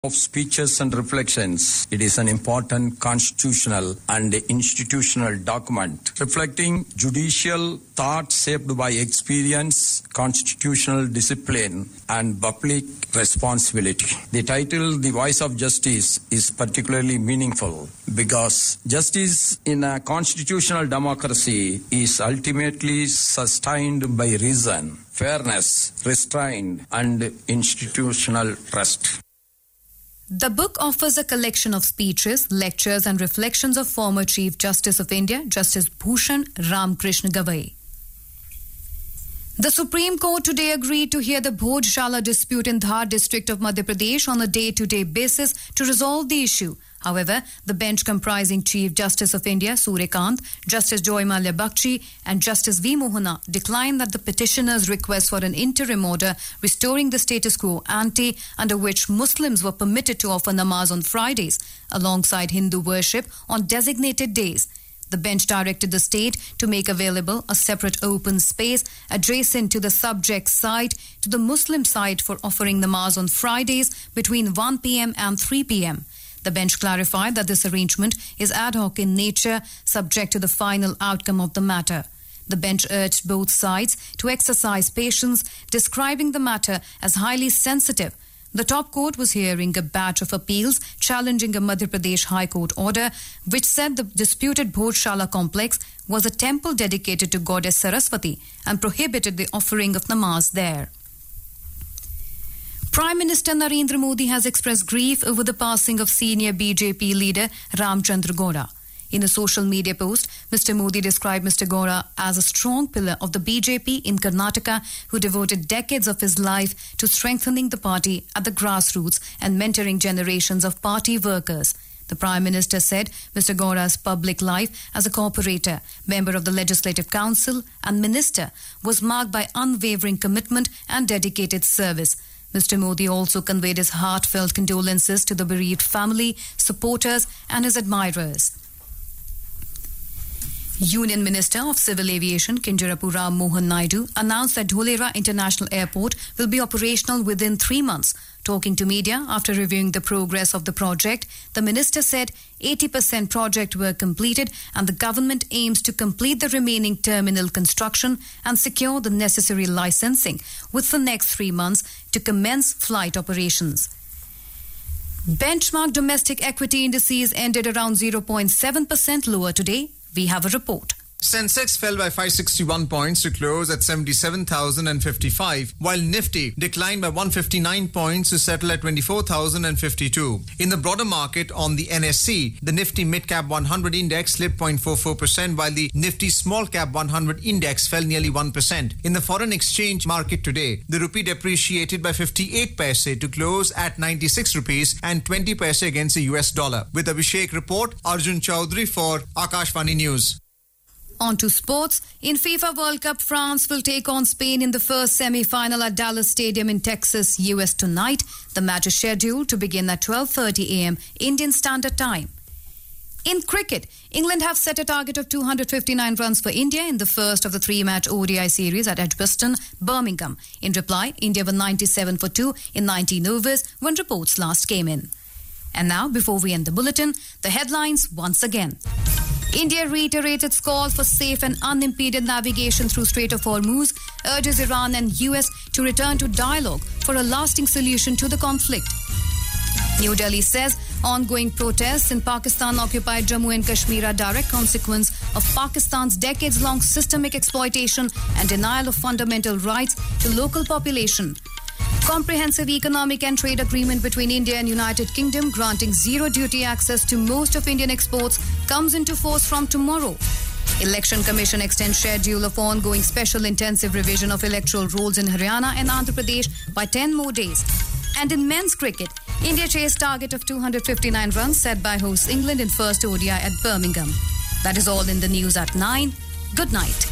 of Speeches and Reflections. It is an important constitutional and institutional document reflecting judicial thought shaped by experience, constitutional discipline, and public responsibility. The title, The Voice of Justice, is particularly meaningful because justice in a constitutional democracy is ultimately sustained by reason, fairness, restraint, and institutional trust. The book offers a collection of speeches, lectures and reflections of former Chief Justice of India, Justice Bhushan Ramkrishna Gavai. The Supreme Court today agreed to hear the Bhojshala dispute in Dhar district of Madhya Pradesh on a day-to-day basis to resolve the issue. However, the bench comprising Chief Justice of India, Suryakant, Justice Joy Mallya Bakshi and Justice V. Mohana declined that the petitioner's request for an interim order restoring the status quo ante under which Muslims were permitted to offer namaz on Fridays alongside Hindu worship on designated days. The bench directed the state to make available a separate open space adjacent to the subject site to the Muslim site for offering namaz on Fridays between 1 p.m. and 3 p.m. The bench clarified that this arrangement is ad hoc in nature, subject to the final outcome of the matter. The bench urged both sides to exercise patience, describing the matter as highly sensitive. The top court was hearing a batch of appeals challenging a Madhya Pradesh High Court order which said the disputed Bhojshala complex was a temple dedicated to goddess Saraswati and prohibited the offering of namaz there. Prime Minister Narendra Modi has expressed grief over the passing of senior BJP leader Ramchandra Gowda. In a social media post, Mr. Modi described Mr. Gowda as a strong pillar of the BJP in Karnataka who devoted decades of his life to strengthening the party at the grassroots and mentoring generations of party workers. The Prime Minister said Mr. Gowda's public life as a corporator, member of the Legislative Council and minister was marked by unwavering commitment and dedicated service. Mr. Modi also conveyed his heartfelt condolences to the bereaved family, supporters and his admirers. Union Minister of Civil Aviation Kinjarapu Ram Mohan Naidu announced that Dholera International Airport will be operational within 3 months. Talking to media after reviewing the progress of the project, the minister said 80% project work completed and the government aims to complete the remaining terminal construction and secure the necessary licensing with the next 3 months to commence flight operations. Benchmark domestic equity indices ended around 0.7% lower today. We have a report. Sensex fell by 561 points to close at 77,055, while Nifty declined by 159 points to settle at 24,052. In the broader market on the NSE, the Nifty Mid-Cap 100 Index slipped 0.44%, while the Nifty Small-Cap 100 Index fell nearly 1%. In the foreign exchange market today, the rupee depreciated by 58 paise to close at 96 rupees and 20 paise against the US dollar. With Abhishek report, Arjun Chaudhary for Akashvani News. On to sports. In FIFA World Cup, France will take on Spain in the first semi-final at Dallas Stadium in Texas, US tonight. The match is scheduled to begin at 12:30 a.m. Indian Standard Time. In cricket, England have set a target of 259 runs for India in the first of the 3-match ODI series at Edgbaston, Birmingham. In reply, India were 97 for 2 in 19 overs when reports last came in. And now, before we end the bulletin, the headlines once again. India reiterated its call for safe and unimpeded navigation through Strait of Hormuz, urges Iran and US to return to dialogue for a lasting solution to the conflict. New Delhi says ongoing protests in Pakistan-occupied Jammu and Kashmir are direct consequence of Pakistan's decades-long systemic exploitation and denial of fundamental rights to local population. Comprehensive economic and trade agreement between India and United Kingdom granting zero duty access to most of Indian exports comes into force from tomorrow. Election Commission extends schedule of ongoing special intensive revision of electoral rolls in Haryana and Andhra Pradesh by 10 more days. And in men's cricket, India chased target of 259 runs set by hosts England in first ODI at Birmingham. That is all in the news at 9. Good night.